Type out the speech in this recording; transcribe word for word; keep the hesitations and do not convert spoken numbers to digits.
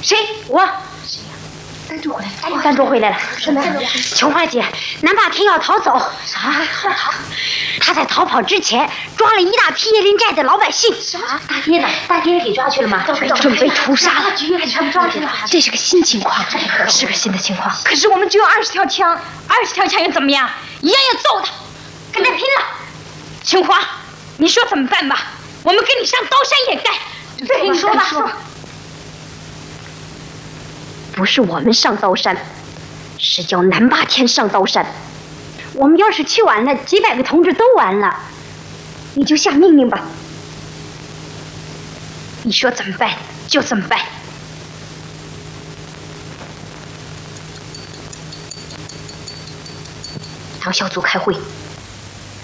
谁？我。谁呀？丹珠回来了。丹珠回来了。什么？琼花姐，南霸天要逃走。啥？要逃？他在逃跑之前抓了一大批椰林寨的老百姓。什么？大爹呢？大爹给抓去了吗？准备屠杀了。局给他们抓去了。这是个新情况，是个新的情况。可是我们只有二十条枪，二十条枪又怎么样？一样要揍他，跟他拼了。琼花，你说怎么办吧？我们跟你上刀山也干。对，你说吧。说。不是我们上刀山，是叫南霸天上刀山。我们要是去晚了，几百个同志都完了。你就下命令吧。你说怎么办就怎么办。唐小组开会。